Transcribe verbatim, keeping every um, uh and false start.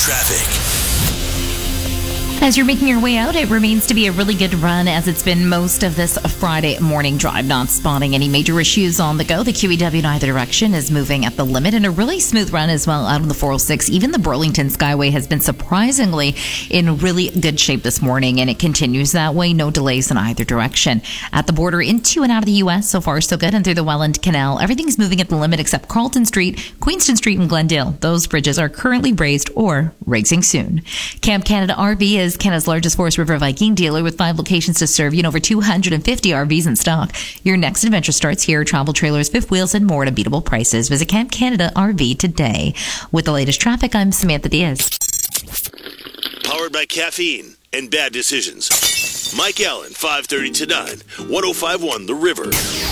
Traffic. As you're making your way out, it remains to be a really good run as it's been most of this Friday morning drive. Not spotting any major issues on the go. The Q E W in either direction is moving at the limit, and a really smooth run as well out on the four oh six. Even the Burlington Skyway has been surprisingly in really good shape this morning, and it continues that way. No delays in either direction. At the border into and out of the U S, so far so good, and through the Welland Canal, everything's moving at the limit except Carlton Street, Queenston Street, and Glendale. Those bridges are currently raised or raising soon. Camp Canada R V is Canada's largest Forest River Viking dealer with five locations to serve you and over two hundred fifty R Vs in stock. Your next adventure starts here. Travel trailers, fifth wheels, and more at unbeatable prices. Visit Camp Canada R V today. With the latest traffic, I'm Samantha Diaz. Powered by caffeine and bad decisions. Mike Allen, five thirty to nine, one oh five point one The River.